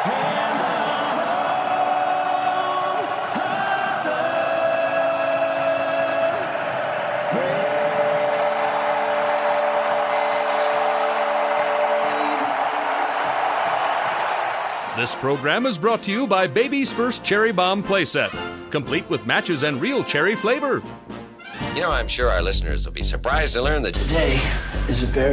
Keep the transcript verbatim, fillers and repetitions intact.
This program is brought to you by Baby's First Cherry Bomb playset, complete with matches and real cherry flavor. You know, I'm sure our listeners will be surprised to learn that today is a very